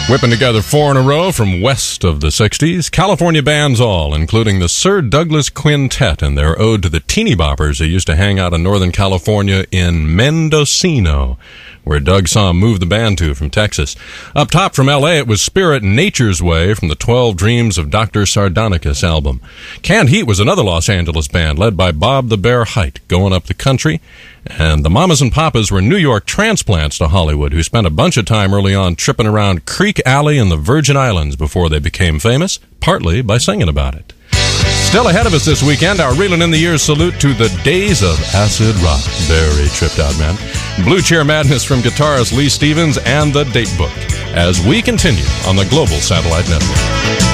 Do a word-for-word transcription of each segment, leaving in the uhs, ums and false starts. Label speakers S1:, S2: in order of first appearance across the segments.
S1: Whipping together four in a row from west of the sixties, California bands all, including the Sir Douglas Quintet and their ode to the teeny boppers who used to hang out in Northern California in Mendocino, where Doug saw him move the band to from Texas. Up top from L A, it was Spirit Nature's Way from the twelve Dreams of Doctor Sardonicus album. Canned Heat was another Los Angeles band led by Bob the Bear Height, going up the country. And the Mamas and Papas were New York transplants to Hollywood who spent a bunch of time early on tripping around Creek Alley in the Virgin Islands before they became famous, partly by singing about it. Still ahead of us this weekend, our Reelin' in the Years salute to the days of acid rock. Very tripped out, man. Blue Chair Madness from guitarist Lee Stevens and the Date Book as we continue on the Global Satellite Network.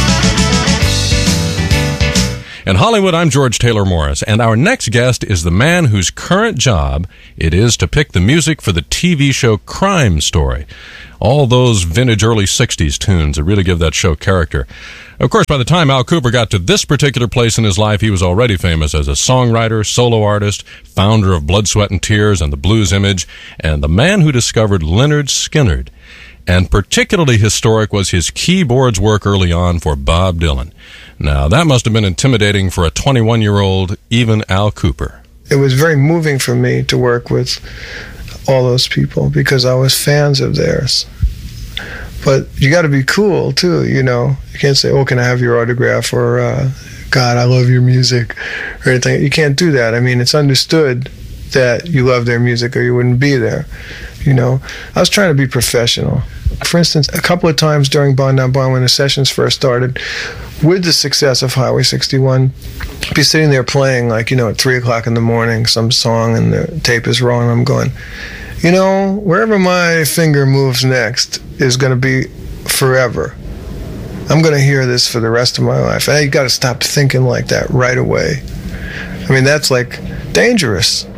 S1: In Hollywood, I'm George Taylor Morris, and our next guest is the man whose current job it is to pick the music for the T V show Crime Story. All those vintage early sixties tunes that really give that show character. Of course, by the time Al Kooper got to this particular place in his life, he was already famous as a songwriter, solo artist, founder of Blood, Sweat, and Tears and the Blues Image, and the man who discovered Lynyrd Skynyrd. And particularly historic was his keyboards work early on for Bob Dylan. Now, that must have been intimidating for a twenty-one-year-old, even Al Kooper.
S2: It was very moving for me to work with all those people because I was fans of theirs. But you got to be cool, too, you know. You can't say, oh, can I have your autograph? Or, uh, God, I love your music, or anything. You can't do that. I mean, it's understood that you love their music or you wouldn't be there, you know. I was trying to be professional. For instance, a couple of times during Bond on Bond when the sessions first started, with the success of Highway sixty-one, I'd be sitting there playing, like, you know, at three o'clock in the morning, some song, and the tape is rolling, and I'm going, you know, wherever my finger moves next is going to be forever. I'm going to hear this for the rest of my life. And you got to stop thinking like that right away. I mean, that's, like, dangerous.